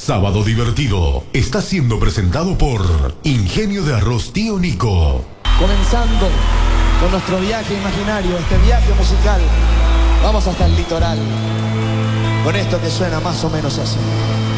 Sábado Divertido está siendo presentado por Ingenio de Arroz Tío Nico. Comenzando con nuestro viaje imaginario, este viaje musical. Vamos hasta el litoral, con esto que suena más o menos así.